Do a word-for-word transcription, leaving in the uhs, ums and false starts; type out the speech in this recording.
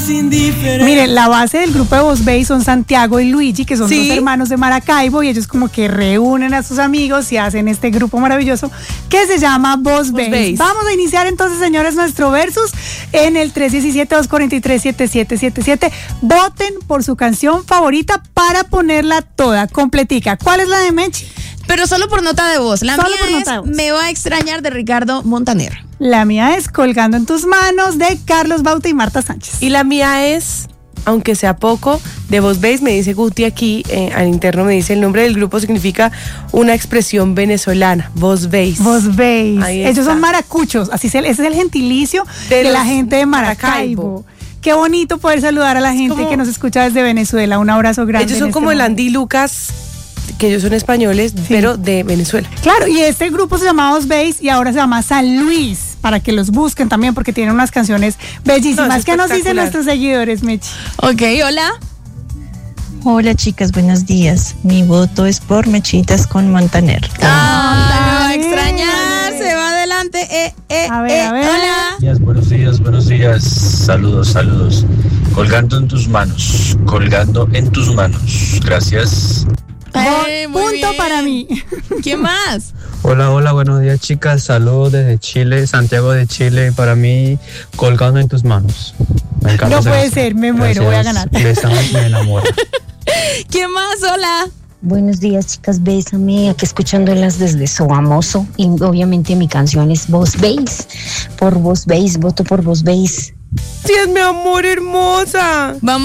Miren, la base del grupo de Voz Bass son Santiago y Luigi, que son ¿Sí? dos hermanos de Maracaibo, y ellos como que reúnen a sus amigos y hacen este grupo maravilloso que se llama Voz Bass. Bass. Vamos a iniciar entonces, señores, nuestro versus en el tres uno siete, dos cuatro tres, siete siete siete siete. Voten por su canción favorita para ponerla toda, completica. ¿Cuál es la de Mechi? Pero solo por nota de voz. La Solo mía por es nota de voz. Me va a extrañar, de Ricardo Montaner. La mía es Colgando en tus manos, de Carlos Bauta y Marta Sánchez. Y la mía es, aunque sea poco, de Voz Bass. Me dice Guti aquí, eh, al interno me dice el nombre del grupo significa una expresión venezolana, Voz Bass. Voz Bass. Ahí Ellos está. son maracuchos, así se, ese es el gentilicio de, De la los gente de Maracaibo. Maracaibo. Qué bonito poder saludar a la gente como- que nos escucha desde Venezuela. Un abrazo grande. Ellos en son este como el momento. Andy y Lucas, que ellos son españoles, pero de Venezuela. Claro, y este grupo se llama Voz Bass y ahora se llama San Luis, para que los busquen también porque tienen unas canciones bellísimas. No, es ¿Qué nos dicen espectacular. nuestros seguidores, Mechi? Ok, hola. Hola chicas, buenos días. Mi voto es por Mechitas con Montaner. Ah, me va a Montaner. extrañar. Se va adelante. Eh, eh, A ver, eh, a ver. Hola. Buenos días, buenos días. Saludos, saludos. Colgando en tus manos, colgando en tus manos. Gracias. Eh, muy Punto bien. para mí. ¿Quién más? Hola, hola, buenos días chicas, saludos desde Chile, Santiago de Chile, para mí, Colgando en tus manos. Me encanta No esa puede canción. ser, me muero, voy a Gracias. ganar. Bésame, me enamora. ¿Quién más? Hola. Buenos días, chicas, bésame, aquí escuchándolas desde Sogamoso, y obviamente mi canción es Voz Bass. Por Voz Bass, voto por Voz Bass. Sí, es mi amor hermosa. Vamos.